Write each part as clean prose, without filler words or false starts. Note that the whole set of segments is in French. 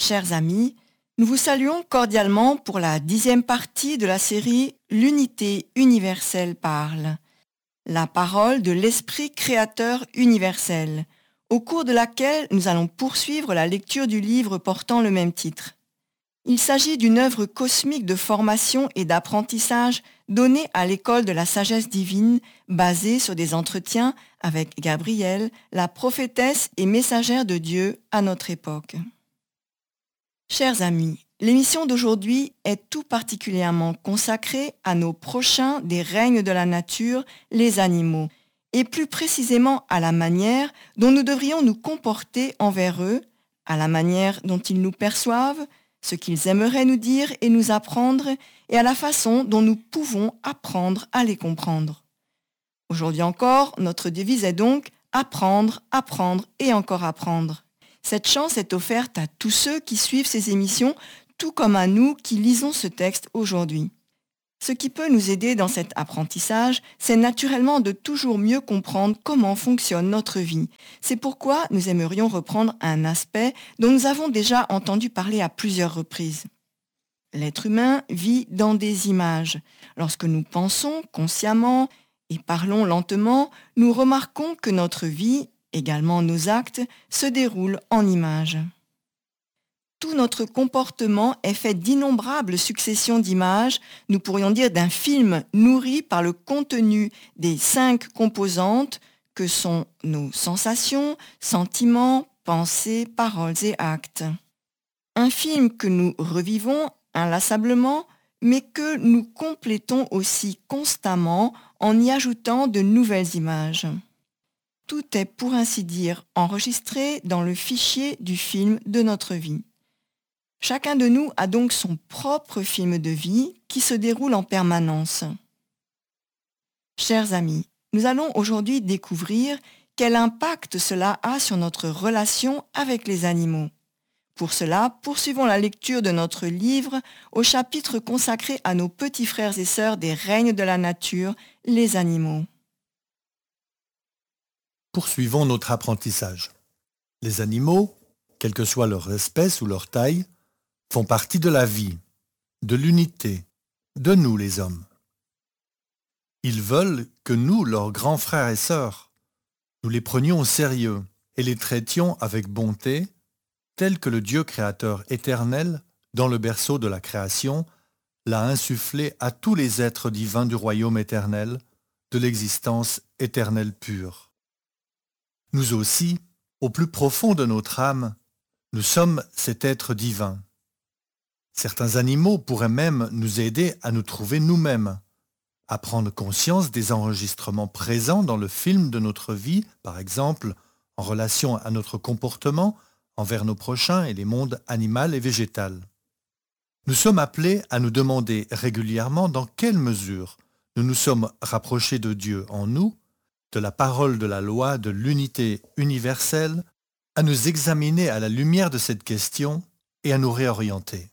Chers amis, nous vous saluons cordialement pour la 10e partie de la série L'unité universelle parle, la parole de l'Esprit créateur universel, au cours de laquelle nous allons poursuivre la lecture du livre portant le même titre. Il s'agit d'une œuvre cosmique de formation et d'apprentissage donnée à l'école de la sagesse divine, basée sur des entretiens avec Gabrielle, la prophétesse et messagère de Dieu à notre époque. Chers amis, l'émission d'aujourd'hui est tout particulièrement consacrée à nos prochains des règnes de la nature, les animaux, et plus précisément à la manière dont nous devrions nous comporter envers eux, à la manière dont ils nous perçoivent, ce qu'ils aimeraient nous dire et nous apprendre, et à la façon dont nous pouvons apprendre à les comprendre. Aujourd'hui encore, notre devise est donc apprendre, apprendre et encore apprendre. Cette chance est offerte à tous ceux qui suivent ces émissions, tout comme à nous qui lisons ce texte aujourd'hui. Ce qui peut nous aider dans cet apprentissage, c'est naturellement de toujours mieux comprendre comment fonctionne notre vie. C'est pourquoi nous aimerions reprendre un aspect dont nous avons déjà entendu parler à plusieurs reprises. L'être humain vit dans des images. Lorsque nous pensons consciemment et parlons lentement, nous remarquons que notre vie, également nos actes, se déroulent en images. Tout notre comportement est fait d'innombrables successions d'images, nous pourrions dire d'un film nourri par le contenu des 5 composantes que sont nos sensations, sentiments, pensées, paroles et actes. Un film que nous revivons inlassablement, mais que nous complétons aussi constamment en y ajoutant de nouvelles images. Tout est pour ainsi dire enregistré dans le fichier du film de notre vie. Chacun de nous a donc son propre film de vie qui se déroule en permanence. Chers amis, nous allons aujourd'hui découvrir quel impact cela a sur notre relation avec les animaux. Pour cela, poursuivons la lecture de notre livre au chapitre consacré à nos petits frères et sœurs des règnes de la nature, les animaux. Poursuivons notre apprentissage. Les animaux, quelle que soit leur espèce ou leur taille, font partie de la vie, de l'unité, de nous les hommes. Ils veulent que nous, leurs grands frères et sœurs, nous les prenions au sérieux et les traitions avec bonté, tels que le Dieu créateur éternel, dans le berceau de la création, l'a insufflé à tous les êtres divins du royaume éternel, de l'existence éternelle pure. Nous aussi, au plus profond de notre âme, nous sommes cet être divin. Certains animaux pourraient même nous aider à nous trouver nous-mêmes, à prendre conscience des enregistrements présents dans le film de notre vie, par exemple en relation à notre comportement envers nos prochains et les mondes animal et végétal. Nous sommes appelés à nous demander régulièrement dans quelle mesure nous nous sommes rapprochés de Dieu en nous, de la parole de la loi de l'unité universelle, à nous examiner à la lumière de cette question et à nous réorienter.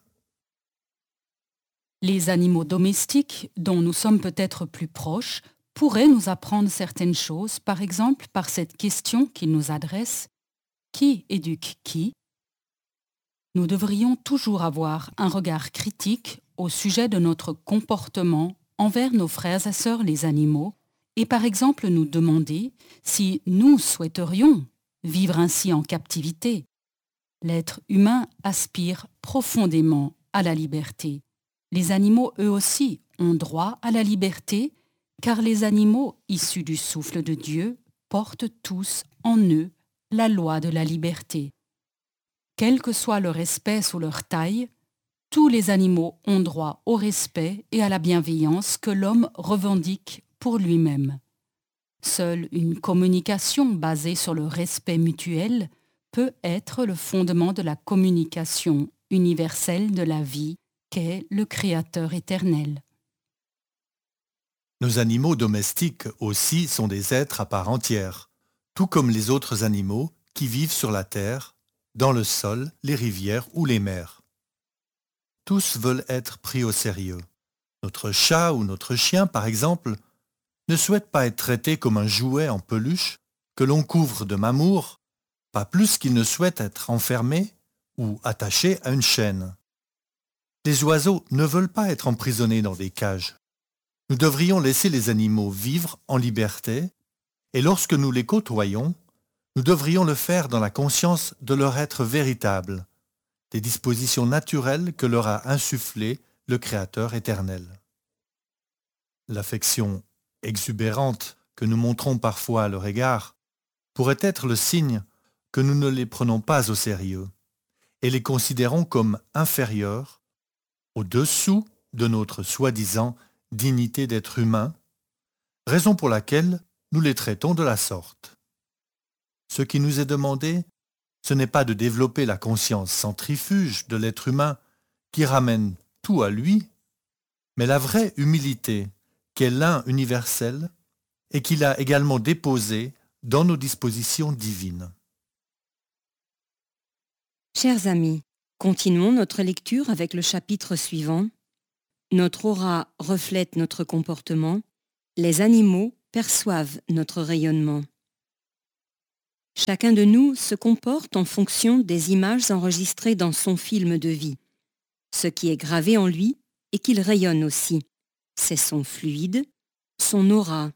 Les animaux domestiques, dont nous sommes peut-être plus proches, pourraient nous apprendre certaines choses, par exemple par cette question qu'ils nous adressent : qui éduque qui ? Nous devrions toujours avoir un regard critique au sujet de notre comportement envers nos frères et sœurs les animaux, et par exemple nous demander si nous souhaiterions vivre ainsi en captivité. L'être humain aspire profondément à la liberté. Les animaux, eux aussi, ont droit à la liberté, car les animaux, issus du souffle de Dieu, portent tous en eux la loi de la liberté. Quelle que soit leur espèce ou leur taille, tous les animaux ont droit au respect et à la bienveillance que l'homme revendique pour lui-même. Seule une communication basée sur le respect mutuel peut être le fondement de la communication universelle de la vie qu'est le Créateur éternel. Nos animaux domestiques aussi sont des êtres à part entière, tout comme les autres animaux qui vivent sur la terre, dans le sol, les rivières ou les mers. Tous veulent être pris au sérieux. Notre chat ou notre chien, par exemple, ne souhaite pas être traité comme un jouet en peluche que l'on couvre de mamour, pas plus qu'il ne souhaite être enfermé ou attachés à une chaîne. Les oiseaux ne veulent pas être emprisonnés dans des cages. Nous devrions laisser les animaux vivre en liberté et lorsque nous les côtoyons, nous devrions le faire dans la conscience de leur être véritable, des dispositions naturelles que leur a insufflées le Créateur éternel. L'affection exubérante que nous montrons parfois à leur égard pourrait être le signe que nous ne les prenons pas au sérieux et les considérons comme inférieurs, au-dessous de notre soi-disant dignité d'être humain, raison pour laquelle nous les traitons de la sorte. Ce qui nous est demandé, ce n'est pas de développer la conscience centrifuge de l'être humain qui ramène tout à lui, mais la vraie humilité qu'est l'un universel et qu'il a également déposée dans nos dispositions divines. Chers amis, continuons notre lecture avec le chapitre suivant. Notre aura reflète notre comportement, les animaux perçoivent notre rayonnement. Chacun de nous se comporte en fonction des images enregistrées dans son film de vie. Ce qui est gravé en lui et qu'il rayonne aussi, c'est son fluide, son aura.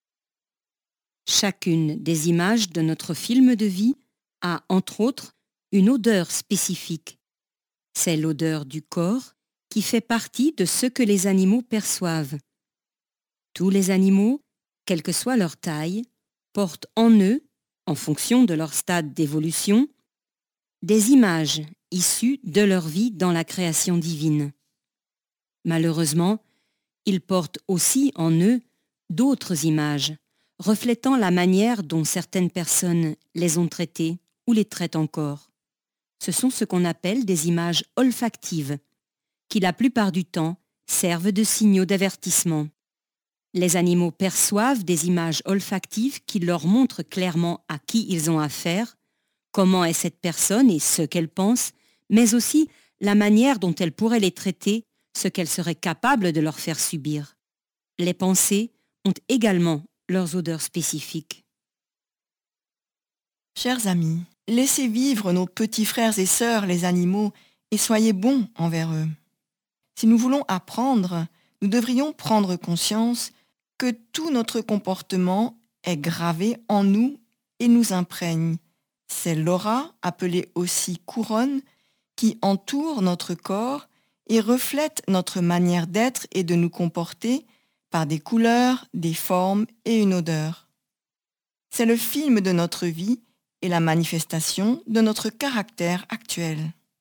Chacune des images de notre film de vie a, entre autres, une odeur spécifique. C'est l'odeur du corps qui fait partie de ce que les animaux perçoivent. Tous les animaux, quelle que soit leur taille, portent en eux, en fonction de leur stade d'évolution, des images issues de leur vie dans la création divine. Malheureusement, ils portent aussi en eux d'autres images, reflétant la manière dont certaines personnes les ont traitées ou les traitent encore. Ce sont ce qu'on appelle des images olfactives, qui la plupart du temps servent de signaux d'avertissement. Les animaux perçoivent des images olfactives qui leur montrent clairement à qui ils ont affaire, comment est cette personne et ce qu'elle pense, mais aussi la manière dont elle pourrait les traiter, ce qu'elle serait capable de leur faire subir. Les pensées ont également leurs odeurs spécifiques. Chers amis, laissez vivre nos petits frères et sœurs, les animaux, et soyez bons envers eux. Si nous voulons apprendre, nous devrions prendre conscience que tout notre comportement est gravé en nous et nous imprègne. C'est l'aura, appelée aussi couronne, qui entoure notre corps et reflète notre manière d'être et de nous comporter par des couleurs, des formes et une odeur. C'est le film de notre vie et la manifestation de notre caractère actuel.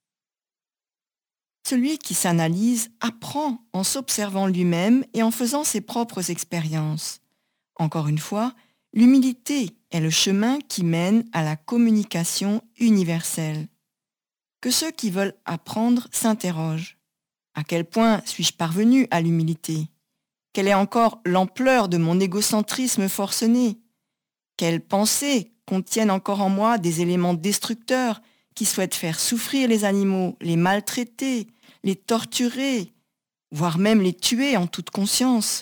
Celui qui s'analyse apprend en s'observant lui-même et en faisant ses propres expériences. Encore une fois, l'humilité est le chemin qui mène à la communication universelle. Que ceux qui veulent apprendre s'interrogent. À quel point suis-je parvenu à l'humilité ? Quelle est encore l'ampleur de mon égocentrisme forcené ? Quelles pensées contiennent encore en moi des éléments destructeurs qui souhaitent faire souffrir les animaux, les maltraiter, les torturer, voire même les tuer en toute conscience.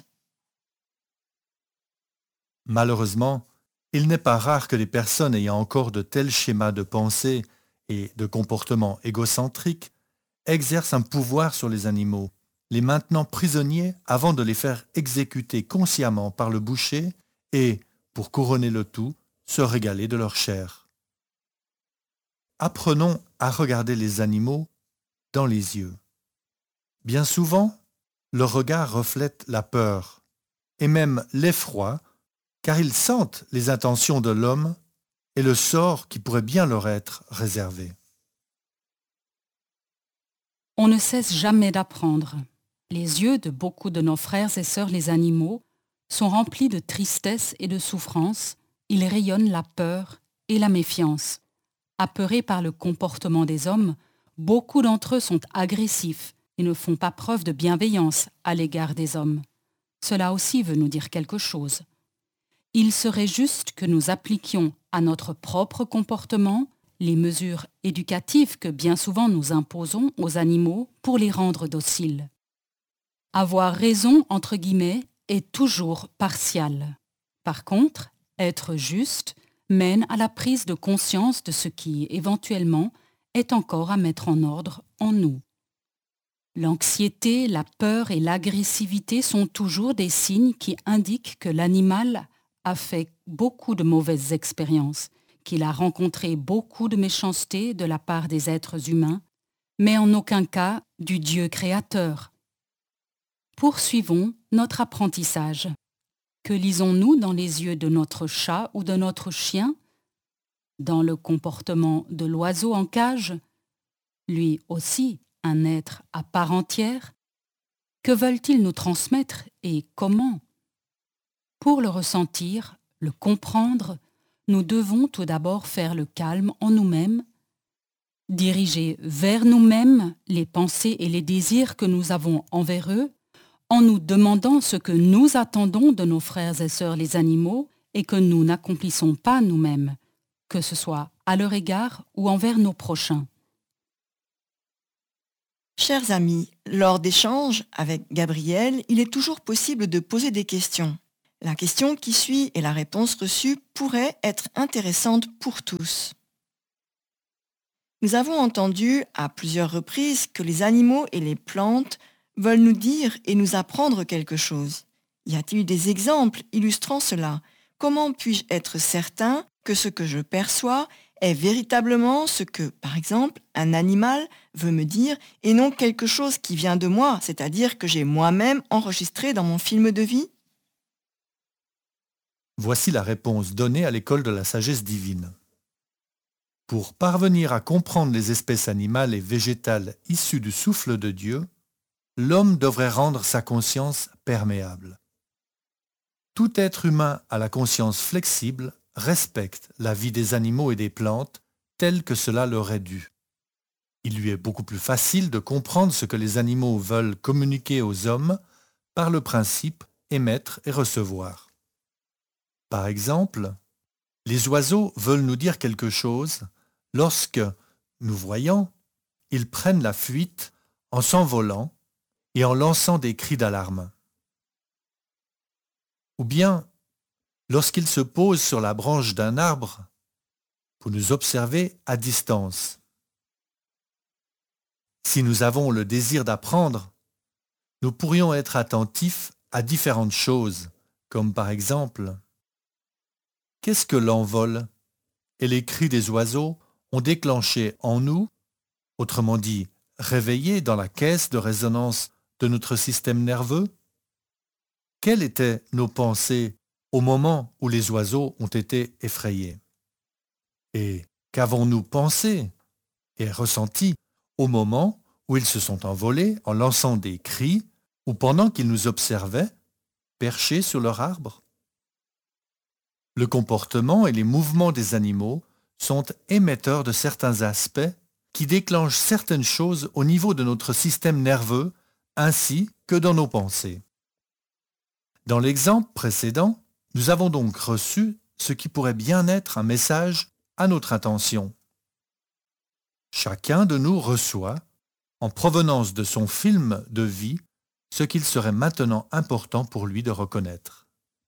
Malheureusement, il n'est pas rare que les personnes ayant encore de tels schémas de pensée et de comportement égocentriques exercent un pouvoir sur les animaux, les maintenant prisonniers avant de les faire exécuter consciemment par le boucher et, pour couronner le tout, se régaler de leur chair. Apprenons à regarder les animaux dans les yeux. Bien souvent, leur regard reflète la peur et même l'effroi, car ils sentent les intentions de l'homme et le sort qui pourrait bien leur être réservé. On ne cesse jamais d'apprendre. Les yeux de beaucoup de nos frères et sœurs les animaux sont remplis de tristesse et de souffrance. Ils rayonnent la peur et la méfiance. Apeurés par le comportement des hommes, beaucoup d'entre eux sont agressifs et ne font pas preuve de bienveillance à l'égard des hommes. Cela aussi veut nous dire quelque chose. Il serait juste que nous appliquions à notre propre comportement les mesures éducatives que bien souvent nous imposons aux animaux pour les rendre dociles. Avoir raison, entre guillemets, est toujours partial. Par contre, être juste mène à la prise de conscience de ce qui, éventuellement, est encore à mettre en ordre en nous. L'anxiété, la peur et l'agressivité sont toujours des signes qui indiquent que l'animal a fait beaucoup de mauvaises expériences, qu'il a rencontré beaucoup de méchanceté de la part des êtres humains, mais en aucun cas du Dieu créateur. Poursuivons notre apprentissage. Que lisons-nous dans les yeux de notre chat ou de notre chien? Dans le comportement de l'oiseau en cage? Lui aussi, un être à part entière? Que veulent-ils nous transmettre et comment? Pour le ressentir, le comprendre, nous devons tout d'abord faire le calme en nous-mêmes, diriger vers nous-mêmes les pensées et les désirs que nous avons envers eux, en nous demandant ce que nous attendons de nos frères et sœurs les animaux et que nous n'accomplissons pas nous-mêmes, que ce soit à leur égard ou envers nos prochains. Chers amis, lors d'échanges avec Gabriel, il est toujours possible de poser des questions. La question qui suit et la réponse reçue pourraient être intéressantes pour tous. Nous avons entendu à plusieurs reprises que les animaux et les plantes veulent nous dire et nous apprendre quelque chose. Y a-t-il des exemples illustrant cela? Comment puis-je être certain que ce que je perçois est véritablement ce que, par exemple, un animal veut me dire et non quelque chose qui vient de moi, c'est-à-dire que j'ai moi-même enregistré dans mon film de vie? Voici la réponse donnée à l'école de la sagesse divine. Pour parvenir à comprendre les espèces animales et végétales issues du souffle de Dieu, l'homme devrait rendre sa conscience perméable. Tout être humain à la conscience flexible respecte la vie des animaux et des plantes telle que cela leur est dû. Il lui est beaucoup plus facile de comprendre ce que les animaux veulent communiquer aux hommes par le principe émettre et recevoir. Par exemple, les oiseaux veulent nous dire quelque chose lorsque, nous voyant, ils prennent la fuite en s'envolant et en lançant des cris d'alarme. Ou bien, lorsqu'ils se posent sur la branche d'un arbre pour nous observer à distance. Si nous avons le désir d'apprendre, nous pourrions être attentifs à différentes choses, comme par exemple, qu'est-ce que l'envol et les cris des oiseaux ont déclenché en nous, autrement dit, réveillé dans la caisse de résonance de notre système nerveux? Quelles étaient nos pensées au moment où les oiseaux ont été effrayés? Et qu'avons-nous pensé et ressenti au moment où ils se sont envolés en lançant des cris ou pendant qu'ils nous observaient, perchés sur leur arbre? Le comportement et les mouvements des animaux sont émetteurs de certains aspects qui déclenchent certaines choses au niveau de notre système nerveux ainsi que dans nos pensées. Dans l'exemple précédent, nous avons donc reçu ce qui pourrait bien être un message à notre intention. Chacun de nous reçoit, en provenance de son film de vie, ce qu'il serait maintenant important pour lui de reconnaître.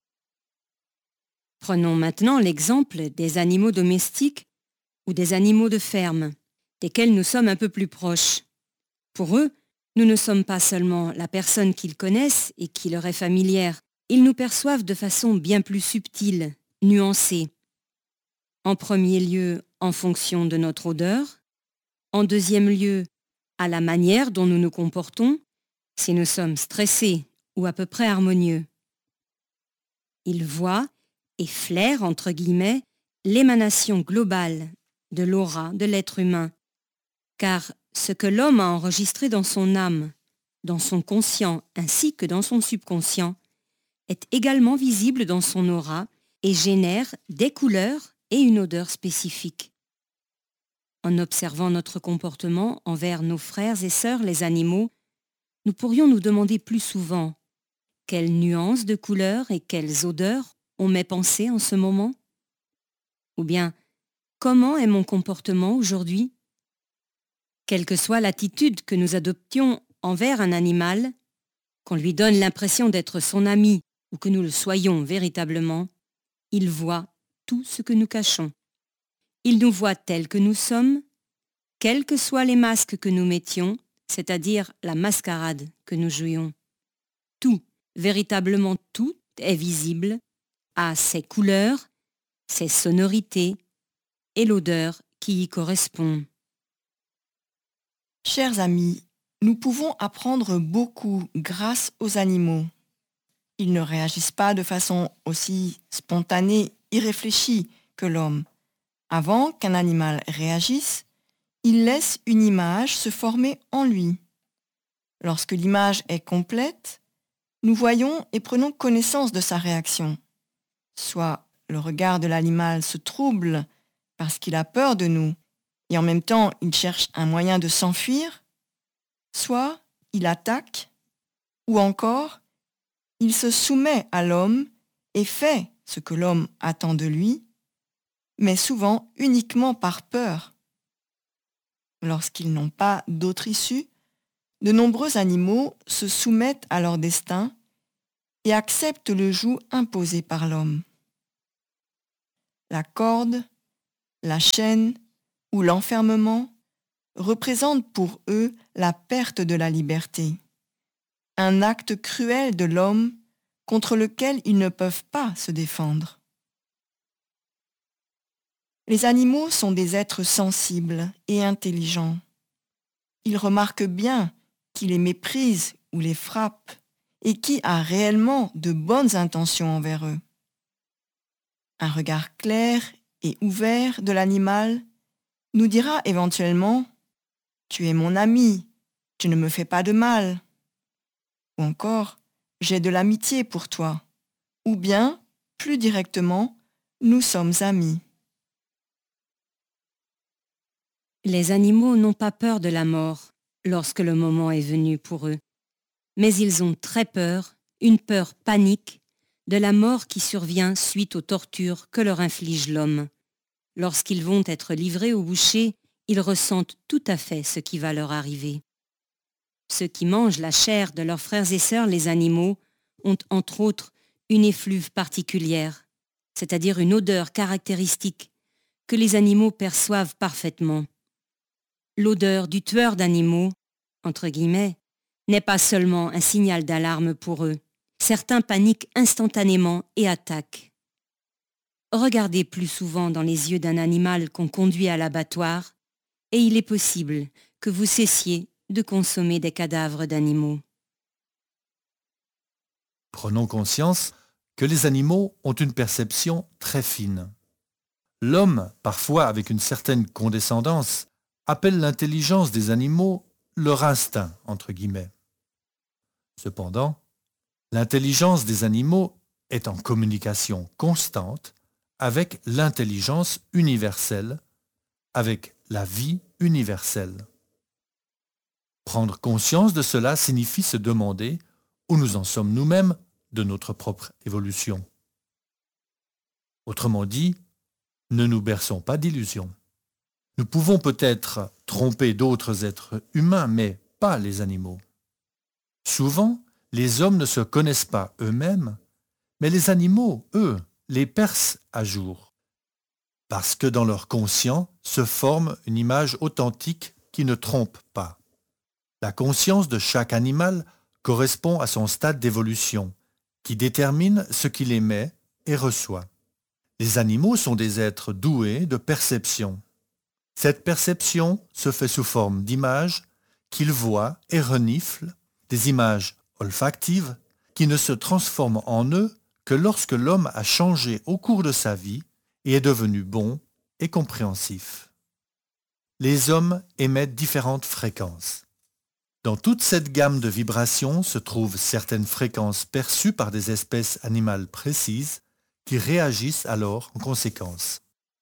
Prenons maintenant l'exemple des animaux domestiques ou des animaux de ferme, desquels nous sommes un peu plus proches. Pour eux, nous ne sommes pas seulement la personne qu'ils connaissent et qui leur est familière, ils nous perçoivent de façon bien plus subtile, nuancée. En premier lieu, en fonction de notre odeur. En deuxième lieu, à la manière dont nous nous comportons, si nous sommes stressés ou à peu près harmonieux. Ils voient et flairent, entre guillemets, l'émanation globale de l'aura de l'être humain, car ce que l'homme a enregistré dans son âme, dans son conscient ainsi que dans son subconscient, est également visible dans son aura et génère des couleurs et une odeur spécifique. En observant notre comportement envers nos frères et sœurs les animaux, nous pourrions nous demander plus souvent quelles nuances de couleurs et quelles odeurs ont mes pensées en ce moment? Ou bien, comment est mon comportement aujourd'hui? Quelle que soit l'attitude que nous adoptions envers un animal, qu'on lui donne l'impression d'être son ami ou que nous le soyons véritablement, il voit tout ce que nous cachons. Il nous voit tels que nous sommes quels que soient les masques que nous mettions, c'est-à-dire la mascarade que nous jouions. Tout, véritablement tout, est visible, a ses couleurs, ses sonorités et l'odeur qui y correspond. Chers amis, nous pouvons apprendre beaucoup grâce aux animaux. Ils ne réagissent pas de façon aussi spontanée, irréfléchie que l'homme. Avant qu'un animal réagisse, il laisse une image se former en lui. Lorsque l'image est complète, nous voyons et prenons connaissance de sa réaction. Soit le regard de l'animal se trouble parce qu'il a peur de nous et en même temps il cherche un moyen de s'enfuir, soit il attaque, ou encore il se soumet à l'homme et fait ce que l'homme attend de lui, mais souvent uniquement par peur. Lorsqu'ils n'ont pas d'autre issue, de nombreux animaux se soumettent à leur destin et acceptent le joug imposé par l'homme. La corde, la chaîne ou l'enfermement représentent pour eux la perte de la liberté, un acte cruel de l'homme contre lequel ils ne peuvent pas se défendre. Les animaux sont des êtres sensibles et intelligents. Ils remarquent bien qui les méprise ou les frappe et qui a réellement de bonnes intentions envers eux. Un regard clair et ouvert de l'animal nous dira éventuellement « Tu es mon ami, tu ne me fais pas de mal » ou encore « J'ai de l'amitié pour toi » ou bien, plus directement, « Nous sommes amis ». Les animaux n'ont pas peur de la mort lorsque le moment est venu pour eux, mais ils ont très peur, une peur panique, de la mort qui survient suite aux tortures que leur inflige l'homme. Lorsqu'ils vont être livrés au boucher, ils ressentent tout à fait ce qui va leur arriver. Ceux qui mangent la chair de leurs frères et sœurs, les animaux, ont entre autres une effluve particulière, c'est-à-dire une odeur caractéristique que les animaux perçoivent parfaitement. L'odeur du tueur d'animaux, entre guillemets, n'est pas seulement un signal d'alarme pour eux. Certains paniquent instantanément et attaquent. Regardez plus souvent dans les yeux d'un animal qu'on conduit à l'abattoir et il est possible que vous cessiez de consommer des cadavres d'animaux. Prenons conscience que les animaux ont une perception très fine. L'homme, parfois avec une certaine condescendance, appelle l'intelligence des animaux leur instinct, entre guillemets. Cependant, l'intelligence des animaux est en communication constante avec l'intelligence universelle, avec la vie universelle. Prendre conscience de cela signifie se demander où nous en sommes nous-mêmes de notre propre évolution. Autrement dit, ne nous berçons pas d'illusions. Nous pouvons peut-être tromper d'autres êtres humains, mais pas les animaux. Souvent, les hommes ne se connaissent pas eux-mêmes, mais les animaux, eux, les percent à jour. Parce que dans leur conscient se forme une image authentique qui ne trompe pas. La conscience de chaque animal correspond à son stade d'évolution, qui détermine ce qu'il émet et reçoit. Les animaux sont des êtres doués de perception. Cette perception se fait sous forme d'images qu'ils voient et reniflent, des images olfactives qui ne se transforment en eux que lorsque l'homme a changé au cours de sa vie et est devenu bon et compréhensif. Les hommes émettent différentes fréquences. Dans toute cette gamme de vibrations se trouvent certaines fréquences perçues par des espèces animales précises qui réagissent alors en conséquence.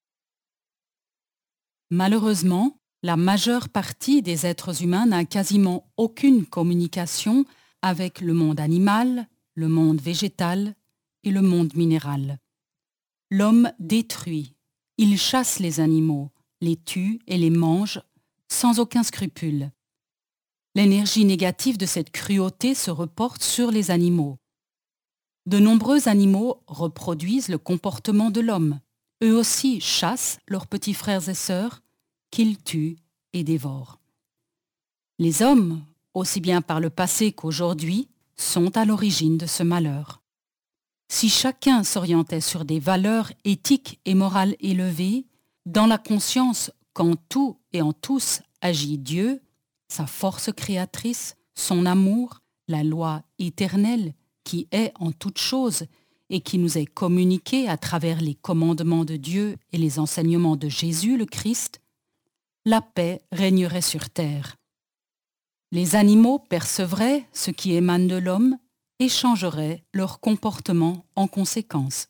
Malheureusement, la majeure partie des êtres humains n'a quasiment aucune communication avec le monde animal, le monde végétal et le monde minéral. L'homme détruit, il chasse les animaux, les tue et les mange sans aucun scrupule. L'énergie négative de cette cruauté se reporte sur les animaux. De nombreux animaux reproduisent le comportement de l'homme. Eux aussi chassent leurs petits frères et sœurs qu'ils tuent et dévore. Les hommes, aussi bien par le passé qu'aujourd'hui, sont à l'origine de ce malheur. Si chacun s'orientait sur des valeurs éthiques et morales élevées, dans la conscience qu'en tout et en tous agit Dieu, sa force créatrice, son amour, la loi éternelle qui est en toutes choses et qui nous est communiquée à travers les commandements de Dieu et les enseignements de Jésus le Christ, la paix régnerait sur terre. Les animaux percevraient ce qui émane de l'homme et changeraient leur comportement en conséquence.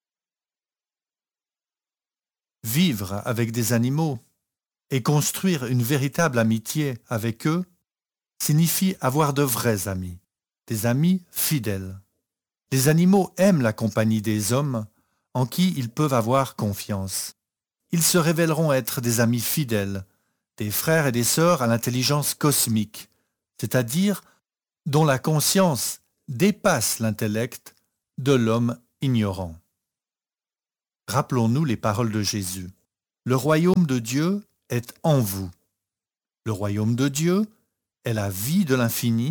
Vivre avec des animaux et construire une véritable amitié avec eux signifie avoir de vrais amis, des amis fidèles. Les animaux aiment la compagnie des hommes en qui ils peuvent avoir confiance. Ils se révéleront être des amis fidèles, des frères et des sœurs à l'intelligence cosmique, c'est-à-dire dont la conscience dépasse l'intellect de l'homme ignorant. Rappelons-nous les paroles de Jésus. Le royaume de Dieu est en vous. Le royaume de Dieu est la vie de l'infini